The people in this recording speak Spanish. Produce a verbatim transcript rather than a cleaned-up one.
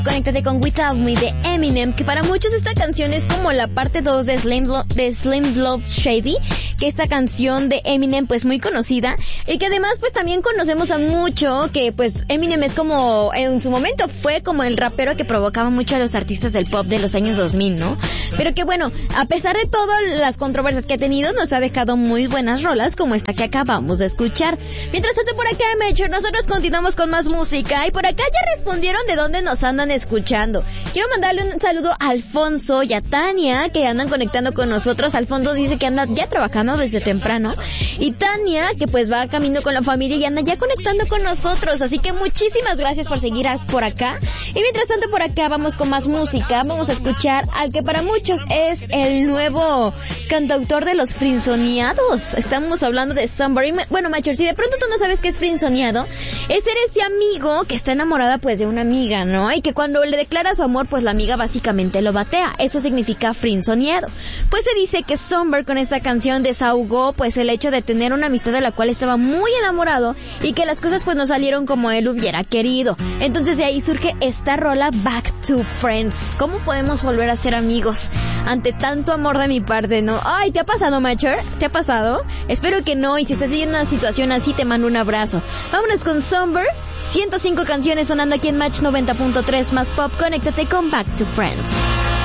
Conéctate con Without Me de Eminem, que para muchos esta canción es como la parte dos de Slim, Lo- de Slim Love Shady, que esta canción de Eminem pues muy conocida, y que además pues también conocemos a mucho, que pues Eminem es como, en su momento fue como el rapero que provocaba mucho a los artistas del pop de los años dos mil, ¿no? Pero que bueno, a pesar de todas las controversias que ha tenido, nos ha dejado muy buenas rolas como esta que acabamos de escuchar. Mientras tanto por acá, Major, nosotros continuamos con más música, y por acá ya respondieron de dónde nos andan escuchando. Quiero mandarle un saludo a Alfonso y a Tania, que andan conectando con nosotros. Alfonso dice que anda ya trabajando desde temprano, y Tania, que pues va camino con la familia y anda ya conectando con nosotros. Así que muchísimas gracias por seguir a, por acá. Y mientras tanto por acá vamos con más música. Vamos a escuchar al que para muchos es el nuevo cantautor de los frinzoneados. Estamos hablando de Somebody. Bueno, Major, si de pronto tú no sabes qué es frinzoneado, es ser ese amigo que está enamorada pues de una amiga, ¿no? Y que cuando le declara su amor, pues la amiga básicamente lo batea. Eso significa frinzoneado. Pues se dice que Somber con esta canción desahogó pues el hecho de tener una amistad de la cual estaba muy enamorado, y que las cosas pues no salieron como él hubiera querido. Entonces de ahí surge esta rola, Back to Friends. ¿Cómo podemos volver a ser amigos ante tanto amor de mi parte, no? Ay, ¿te ha pasado, Major? ¿Te ha pasado? Espero que no, y si estás viviendo una situación así, te mando un abrazo. Vámonos con Somber. ciento cinco canciones sonando aquí en Match noventa punto tres más pop. Conéctate con Back to Friends.